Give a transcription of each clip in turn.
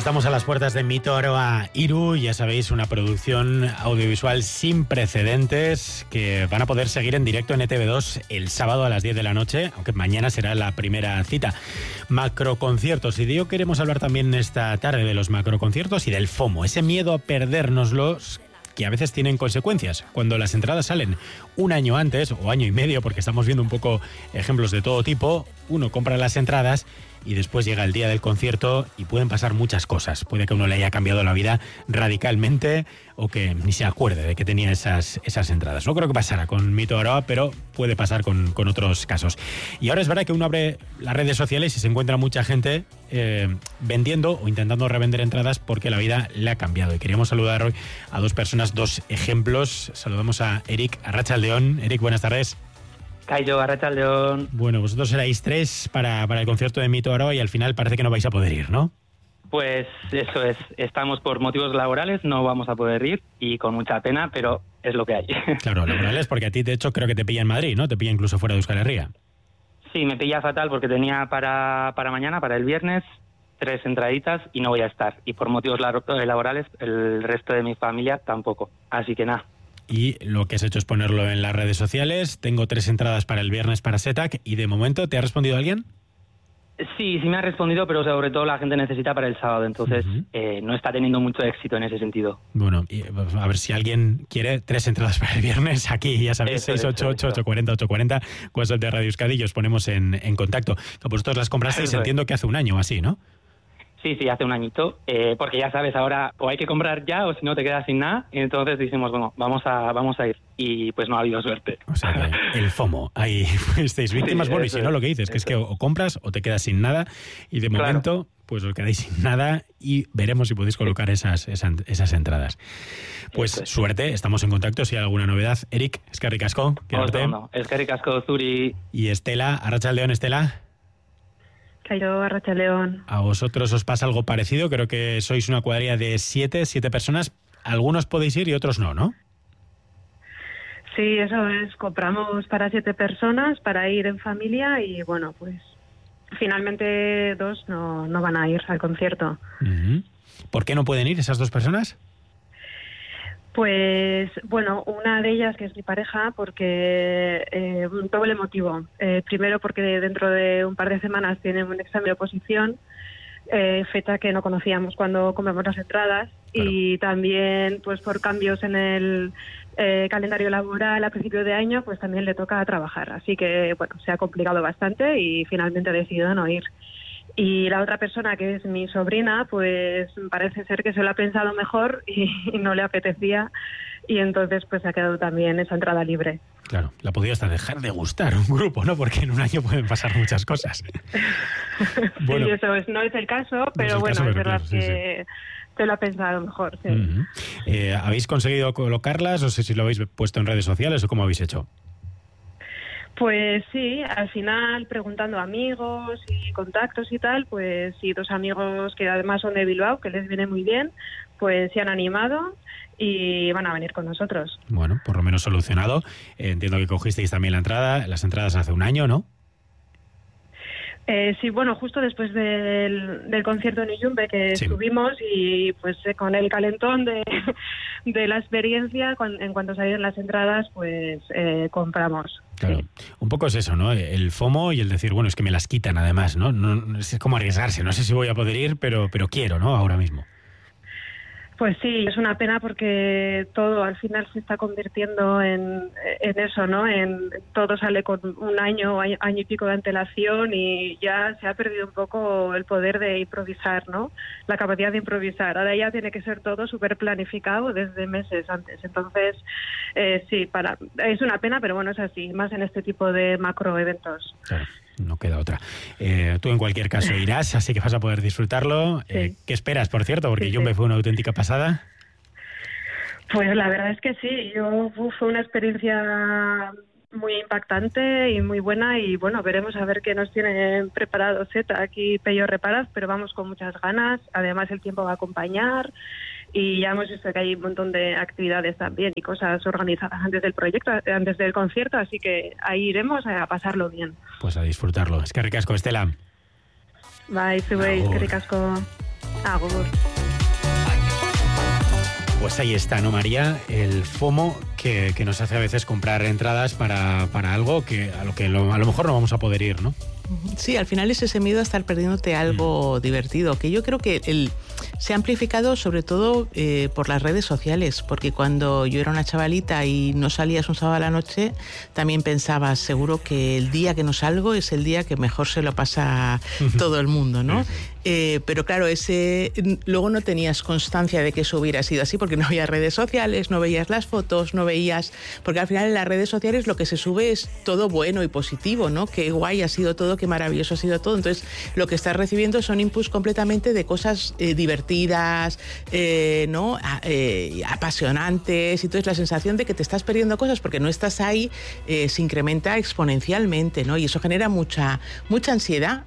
Estamos a las puertas de Mito Aroa Iru, ya sabéis, una producción audiovisual sin precedentes que van a poder seguir en directo en ETV2 el sábado a las 10 de la noche, aunque mañana será la primera cita. Macroconciertos, y de ello queremos hablar también esta tarde, de los macroconciertos y del FOMO, ese miedo a perdérnoslos que a veces tienen consecuencias. Cuando las entradas salen un año antes o año y medio, porque estamos viendo un poco ejemplos de todo tipo, uno compra las entradas y después llega el día del concierto y pueden pasar muchas cosas. Puede que a uno le haya cambiado la vida radicalmente o que ni se acuerde de que tenía esas entradas. No creo que pasara con Mito Aroa, pero puede pasar con otros casos. Y ahora es verdad que uno abre las redes sociales y se encuentra mucha gente vendiendo o intentando revender entradas porque la vida le ha cambiado. Y queríamos saludar hoy a dos personas, dos ejemplos. Saludamos a Eric Arratsaldeon. Eric, buenas tardes. Kaixo, Arratsaldeon. Bueno, vosotros erais 3 para el concierto de Mito Aroa y al final parece que no vais a poder ir, ¿no? Pues eso es, estamos por motivos laborales, no vamos a poder ir y con mucha pena, pero es lo que hay. Claro, laborales, porque a ti de hecho creo que te pilla en Madrid, ¿no? Te pilla incluso fuera de Euskal Herria. Sí, me pilla fatal porque tenía para mañana, para el viernes, 3 entraditas y no voy a estar. Y por motivos laborales, el resto de mi familia tampoco. Así que nada. Y lo que has hecho es ponerlo en las redes sociales. Tengo 3 entradas para el viernes para Setac. ¿Y de momento te ha respondido alguien? Sí me ha respondido, pero sobre todo la gente necesita para el sábado. Entonces no está teniendo mucho éxito en ese sentido. Bueno, y a ver si alguien quiere 3 entradas para el viernes. Aquí, ya sabéis, 688-840-840. WhatsApp de Radio Euskadi y os ponemos en contacto. Vosotros las comprasteis, entiendo que hace un año o así, ¿no? Sí, hace un añito, porque ya sabes, ahora o hay que comprar ya o si no te quedas sin nada, y entonces dijimos, bueno, vamos a ir, y pues no ha habido suerte. O sea, que el FOMO, ahí fuisteis víctimas, sí, bueno, y si no lo que dices, que es que o compras o te quedas sin nada, y de momento, pues os quedáis sin nada, y veremos si podéis colocar esas entradas. Pues suerte, estamos en contacto, si hay alguna novedad. Eric, eskerrik asko, quédate. Eskerrik asko, zuri. Y Estela, Arratsaldeon, Estela. Kaixo, Arratsaldeon. ¿A vosotros os pasa algo parecido? Creo que sois una cuadrilla de 7 personas. Algunos podéis ir y otros no, ¿no? Sí, eso es. Compramos para 7 personas para ir en familia y, bueno, pues finalmente 2 no van a ir al concierto. Uh-huh. ¿Por qué no pueden ir esas 2 personas? Pues, bueno, una de ellas, que es mi pareja, porque un doble motivo. Primero, porque dentro de un par de semanas tiene un examen de oposición, fecha que no conocíamos cuando compramos las entradas, claro. Y también, pues por cambios en el calendario laboral a principio de año, pues también le toca trabajar. Así que, bueno, se ha complicado bastante y finalmente ha decidido no ir. Y la otra persona, que es mi sobrina, pues parece ser que se lo ha pensado mejor y no le apetecía, y entonces pues ha quedado también esa entrada libre. Claro, la podía hasta dejar de gustar un grupo, ¿no? Porque en un año pueden pasar muchas cosas. Bueno, sí, eso no es el caso, pero bueno, es verdad claro, que se lo ha pensado mejor. Sí. Uh-huh. ¿Habéis conseguido colocarlas? No sé si lo habéis puesto en redes sociales o cómo habéis hecho. Pues sí, al final preguntando a amigos y contactos y tal, pues sí, 2 amigos que además son de Bilbao, que les viene muy bien, pues se han animado y van a venir con nosotros. Bueno, por lo menos solucionado. Entiendo que cogisteis también las entradas hace un año, ¿no? Sí, bueno, justo después del concierto en Iyumbe que estuvimos y pues con el calentón de la experiencia, en cuanto salieron las entradas, pues compramos. Claro, sí. Un poco es eso, ¿no? El FOMO y el decir, bueno, es que me las quitan además, ¿no? No es como arriesgarse, no sé si voy a poder ir, pero quiero, ¿no? Ahora mismo. Pues sí, es una pena porque todo al final se está convirtiendo en eso, ¿no? Todo sale con un año y pico de antelación y ya se ha perdido un poco el poder de improvisar, ¿no? La capacidad de improvisar. Ahora ya tiene que ser todo súper planificado desde meses antes. Entonces, sí, es una pena, pero bueno, es así, más en este tipo de macroeventos. Claro. No queda otra. Tú en cualquier caso irás, así que vas a poder disfrutarlo. Sí. ¿Qué esperas, por cierto? Porque Yumbe fue una auténtica pasada. Pues la verdad es que sí. Fue una experiencia muy impactante y muy buena y bueno, veremos a ver qué nos tienen preparado Zeta aquí Pello Reparaz, pero vamos con muchas ganas. Además el tiempo va a acompañar y ya hemos visto que hay un montón de actividades también y cosas organizadas antes del proyecto, antes del concierto, así que ahí iremos a pasarlo bien. Pues a disfrutarlo. Eskerrik asko, Estela. Bai, zuei, eskerrik asko. Agur. Pues ahí está, ¿no, María? El FOMO que nos hace a veces comprar entradas para algo a lo mejor no vamos a poder ir, ¿no? Sí, al final es ese miedo a estar perdiéndote algo divertido, que yo creo que se ha amplificado sobre todo por las redes sociales, porque cuando yo era una chavalita y no salías un sábado a la noche, también pensabas, seguro que el día que no salgo es el día que mejor se lo pasa todo el mundo, ¿no? Pero claro, luego no tenías constancia de que eso hubiera sido así, porque no había redes sociales, no veías las fotos, porque al final en las redes sociales lo que se sube es todo bueno y positivo, ¿no? Qué guay ha sido todo, qué maravilloso ha sido todo. Entonces, lo que estás recibiendo son inputs completamente de cosas divertidas, ¿no? Apasionantes. Y entonces la sensación de que te estás perdiendo cosas porque no estás ahí se incrementa exponencialmente, ¿no? Y eso genera mucha ansiedad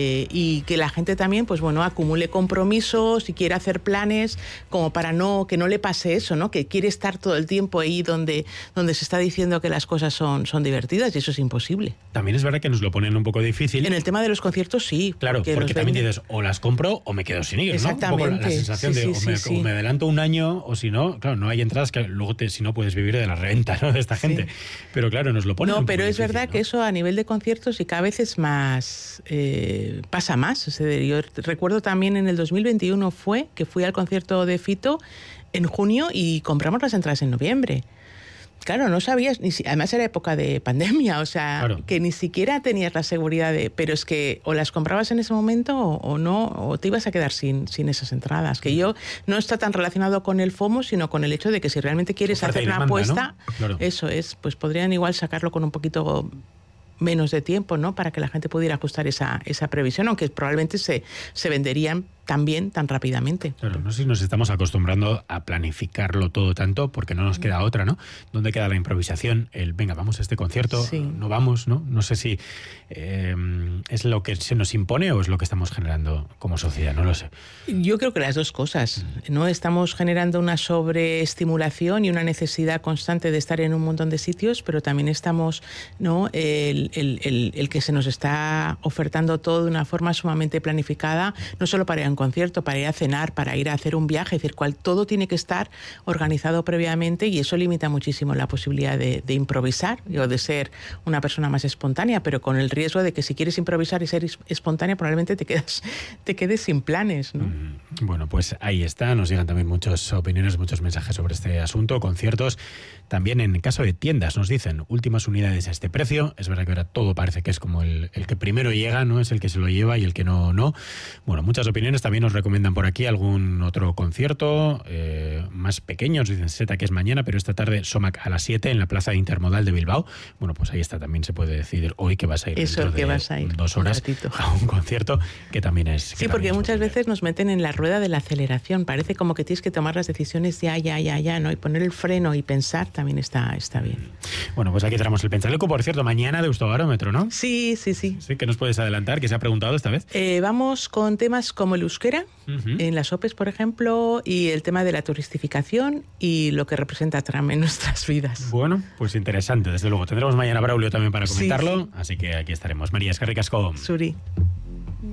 y que la gente también, pues bueno, acumule compromisos y quiere hacer planes como para que no le pase eso, ¿no? Que quiere estar todo el tiempo ahí donde se está diciendo que las cosas son divertidas, y eso es imposible. También es verdad que nos lo ponen un poco difícil. En el tema de los conciertos, sí. Claro, porque también dices, o las compro o me quedo sin ir, ¿no? Exactamente. Un poco la sensación o me adelanto un año, o si no, claro, no hay entradas que luego si no puedes vivir de la reventa, ¿no? De esta gente. Pero claro, nos lo ponen un poco pero es difícil, verdad, ¿no? Que eso a nivel de conciertos y cada vez es más, pasa más. O sea, yo recuerdo también en el 2021 que fui al concierto de Fito en junio y compramos las entradas en noviembre. Claro, no sabías, además era época de pandemia, o sea, claro, que ni siquiera tenías la seguridad pero es que o las comprabas en ese momento o no, o te ibas a quedar sin esas entradas. Que yo no está tan relacionado con el FOMO, sino con el hecho de que si realmente quieres hacer una apuesta, ¿no? Claro. Eso es, pues podrían igual sacarlo con un poquito menos de tiempo, ¿no? Para que la gente pudiera ajustar esa previsión, aunque probablemente se venderían también tan rápidamente. Claro, no sé si nos estamos acostumbrando a planificarlo todo tanto porque no nos queda otra, ¿no? ¿Dónde queda la improvisación? Venga, vamos a este concierto, no vamos, ¿no? No sé si es lo que se nos impone o es lo que estamos generando como sociedad, no lo sé. Yo creo que las dos cosas, ¿no? Estamos generando una sobreestimulación y una necesidad constante de estar en un montón de sitios, pero también estamos, ¿no? El que se nos está ofertando todo de una forma sumamente planificada, no solo para ir a un concierto, para ir a cenar, para ir a hacer un viaje, es decir, todo tiene que estar organizado previamente, y eso limita muchísimo la posibilidad de improvisar o de ser una persona más espontánea, pero con el riesgo de que si quieres improvisar y ser espontánea probablemente te quedes sin planes, ¿no? Bueno, pues ahí está, nos llegan también muchas opiniones, muchos mensajes sobre este asunto, conciertos. También en caso de tiendas nos dicen últimas unidades a este precio. Es verdad que ahora todo parece que es como el que primero llega, ¿no? Es el que se lo lleva y el que no. Bueno, muchas opiniones. También nos recomiendan por aquí algún otro concierto más pequeño. Nos dicen Seta que es mañana, pero esta tarde Somac a las 7 en la Plaza Intermodal de Bilbao. Bueno, pues ahí está, también se puede decidir hoy que vas a ir dentro de 2 horas a un concierto que también es... Sí, porque muchas veces nos meten en la rueda de la aceleración. Parece como que tienes que tomar las decisiones ya, ¿no? Y poner el freno y pensar también está bien. Bueno, pues aquí traemos el Pentsaleku. Por cierto, mañana Deustobarómetro, ¿no? Sí. ¿Sí? ¿Qué nos puedes adelantar? ¿Qué se ha preguntado esta vez? Vamos con temas como el euskera, en las OPEs, por ejemplo, y el tema de la turistificación y lo que representa Trump en nuestras vidas. Bueno, pues interesante, desde luego. Tendremos mañana Braulio también para comentarlo, así que aquí estaremos. María, eskerrik asko. Zuri.